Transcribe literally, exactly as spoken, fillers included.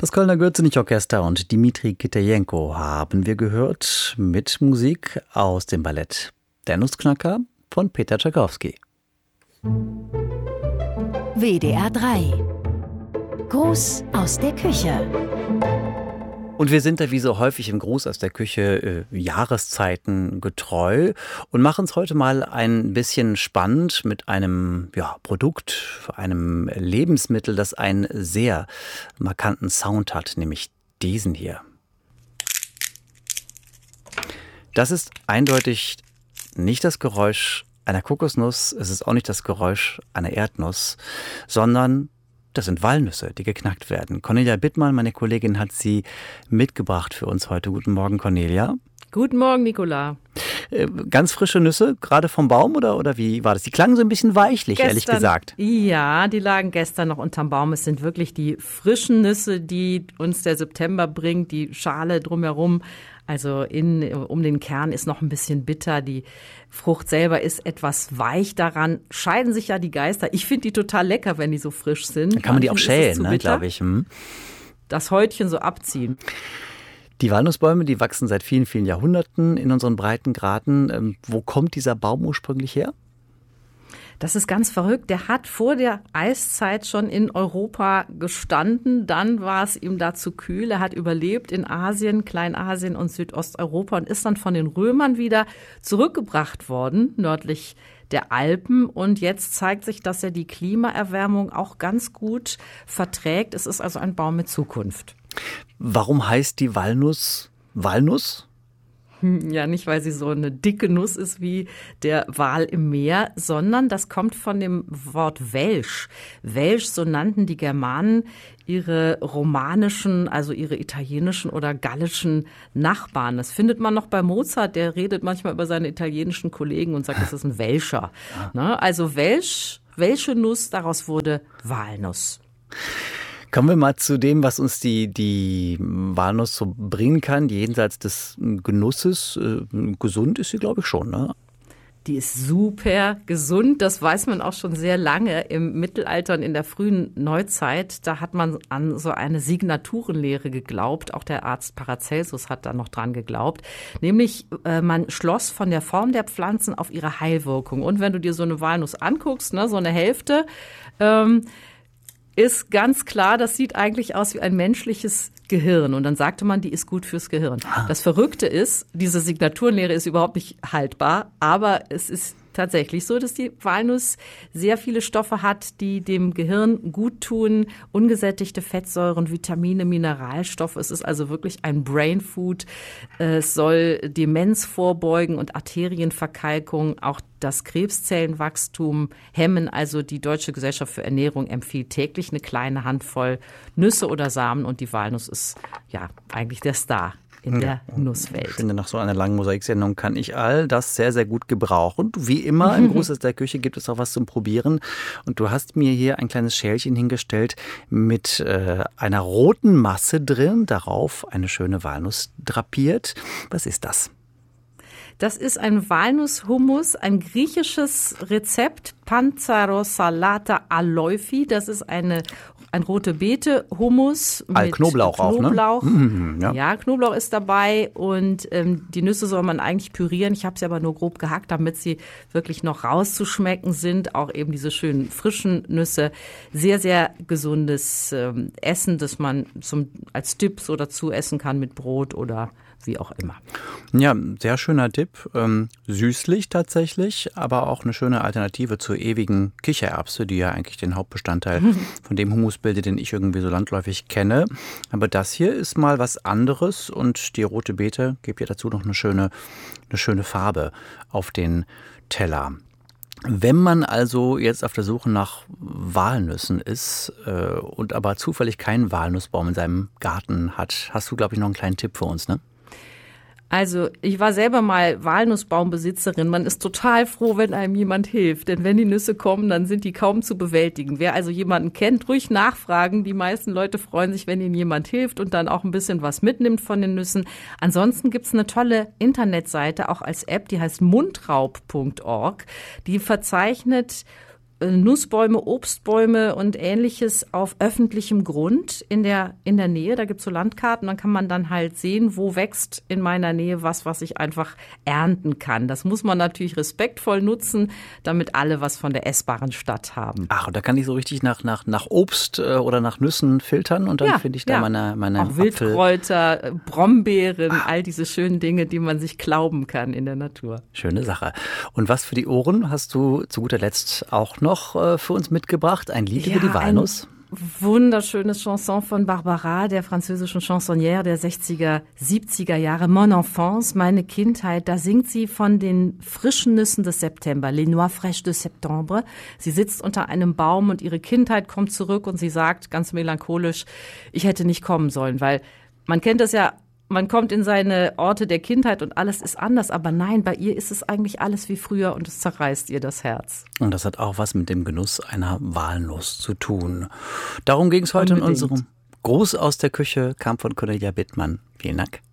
Das Kölner Gürzenich-Orchester und Dimitri Kitajenko haben wir gehört mit Musik aus dem Ballett Der Nussknacker von Peter Tschaikowski. W D R drei. Gruß aus der Küche. Und wir sind da wie so häufig im Gruß aus der Küche äh, Jahreszeiten getreu und machen es heute mal ein bisschen spannend mit einem ja, Produkt, einem Lebensmittel, das einen sehr markanten Sound hat, nämlich diesen hier. Das ist eindeutig nicht das Geräusch einer Kokosnuss, es ist auch nicht das Geräusch einer Erdnuss, sondern das sind Walnüsse, die geknackt werden. Cornelia Bittmann, meine Kollegin, hat sie mitgebracht für uns heute. Guten Morgen, Cornelia. Guten Morgen, Nicola. Äh, ganz frische Nüsse, gerade vom Baum oder, oder wie war das? Die klangen so ein bisschen weichlich, gestern, ehrlich gesagt. Ja, die lagen gestern noch unterm Baum. Es sind wirklich die frischen Nüsse, die uns der September bringt, die Schale drumherum. Also in, um den Kern ist noch ein bisschen bitter. Die Frucht selber ist etwas weich daran. Scheiden sich ja die Geister. Ich finde die total lecker, wenn die so frisch sind. Dann kann man die auch schälen, ne, glaube ich. Hm. Das Häutchen so abziehen. Die Walnussbäume, die wachsen seit vielen, vielen Jahrhunderten in unseren Breitengraden. Ähm, wo kommt dieser Baum ursprünglich her? Das ist ganz verrückt. Der hat vor der Eiszeit schon in Europa gestanden. Dann war es ihm da zu kühl. Er hat überlebt in Asien, Kleinasien und Südosteuropa und ist dann von den Römern wieder zurückgebracht worden, nördlich der Alpen. Und jetzt zeigt sich, dass er die Klimaerwärmung auch ganz gut verträgt. Es ist also ein Baum mit Zukunft. Warum heißt die Walnuss Walnuss? Ja, nicht, weil sie so eine dicke Nuss ist wie der Wal im Meer, sondern das kommt von dem Wort Welsch. Welsch, so nannten die Germanen ihre romanischen, also ihre italienischen oder gallischen Nachbarn. Das findet man noch bei Mozart, der redet manchmal über seine italienischen Kollegen und sagt, das ist ein Welscher. Ne? Also Welsch, Welsche Nuss, daraus wurde Walnuss. Kommen wir mal zu dem, was uns die, die Walnuss so bringen kann, jenseits des Genusses. Gesund ist sie, glaube ich, schon, ne? Die ist super gesund, das weiß man auch schon sehr lange im Mittelalter und in der frühen Neuzeit. Da hat man an so eine Signaturenlehre geglaubt, auch der Arzt Paracelsus hat da noch dran geglaubt. Nämlich, äh, man schloss von der Form der Pflanzen auf ihre Heilwirkung. Und wenn du dir so eine Walnuss anguckst, ne, so eine Hälfte, ähm, ist ganz klar, das sieht eigentlich aus wie ein menschliches Gehirn. Und dann sagte man, die ist gut fürs Gehirn. Das Verrückte ist, diese Signaturenlehre ist überhaupt nicht haltbar, aber es ist tatsächlich so, dass die Walnuss sehr viele Stoffe hat, die dem Gehirn gut tun. Ungesättigte Fettsäuren, Vitamine, Mineralstoffe. Es ist also wirklich ein Brain Food. Es soll Demenz vorbeugen und Arterienverkalkung, auch das Krebszellenwachstum hemmen. Also die Deutsche Gesellschaft für Ernährung empfiehlt täglich eine kleine Handvoll Nüsse oder Samen und die Walnuss ist ja eigentlich der Star in der ja, Nusswelt. Ich finde, nach so einer langen Mosaiksendung kann ich all das sehr, sehr gut gebrauchen. Wie immer im Gruß aus der Küche gibt es auch was zum Probieren. Und du hast mir hier ein kleines Schälchen hingestellt mit äh, einer roten Masse drin, darauf eine schöne Walnuss drapiert. Was ist das? Das ist ein Walnuss-Hummus, ein griechisches Rezept, Panzaros salata aleufi. Das ist eine ein rote Beete Hummus mit Knoblauch, Knoblauch. Auch, ne? Mhm, ja. ja, Knoblauch ist dabei und ähm, die Nüsse soll man eigentlich pürieren. Ich habe sie aber nur grob gehackt, damit sie wirklich noch rauszuschmecken sind. Auch eben diese schönen frischen Nüsse. Sehr, sehr gesundes ähm, Essen, das man zum als Dip so dazu essen kann mit Brot oder wie auch immer. Ja, sehr schöner Tipp. Ähm, süßlich tatsächlich, aber auch eine schöne Alternative zur ewigen Kichererbse, die ja eigentlich den Hauptbestandteil von dem Hummus bildet, den ich irgendwie so landläufig kenne. Aber das hier ist mal was anderes und die rote Beete gibt ja dazu noch eine schöne, eine schöne Farbe auf den Teller. Wenn man also jetzt auf der Suche nach Walnüssen ist äh, und aber zufällig keinen Walnussbaum in seinem Garten hat, hast du, glaube ich, noch einen kleinen Tipp für uns, ne? Also ich war selber mal Walnussbaumbesitzerin. Man ist total froh, wenn einem jemand hilft. Denn wenn die Nüsse kommen, dann sind die kaum zu bewältigen. Wer also jemanden kennt, ruhig nachfragen. Die meisten Leute freuen sich, wenn ihnen jemand hilft und dann auch ein bisschen was mitnimmt von den Nüssen. Ansonsten gibt's eine tolle Internetseite, auch als App, die heißt mundraub punkt org. Die verzeichnet Nussbäume, Obstbäume und Ähnliches auf öffentlichem Grund in der, in der Nähe. Da gibt es so Landkarten, dann kann man dann halt sehen, wo wächst in meiner Nähe was, was ich einfach ernten kann. Das muss man natürlich respektvoll nutzen, damit alle was von der essbaren Stadt haben. Ach, und da kann ich so richtig nach, nach, nach Obst äh, oder nach Nüssen filtern und dann ja, finde ich da ja. meine, meine Auch Apfel. Wildkräuter, Brombeeren, Ach. all diese schönen Dinge, die man sich glauben kann in der Natur. Schöne Sache. Und was für die Ohren hast du zu guter Letzt auch noch noch für uns mitgebracht, ein Lied ja, über die Walnuss. Ein wunderschönes Chanson von Barbara, der französischen Chansonnière der sechziger, siebziger Jahre. Mon enfance, meine Kindheit. Da singt sie von den frischen Nüssen des September, les noix fraîches de septembre. Sie sitzt unter einem Baum und ihre Kindheit kommt zurück und sie sagt ganz melancholisch, ich hätte nicht kommen sollen, weil man kennt das ja. Man kommt in seine Orte der Kindheit und alles ist anders. Aber nein, bei ihr ist es eigentlich alles wie früher und es zerreißt ihr das Herz. Und das hat auch was mit dem Genuss einer Walnuss zu tun. Darum ging es heute Unbedingt. In unserem Gruß aus der Küche, kam von Cornelia Bittmann. Vielen Dank.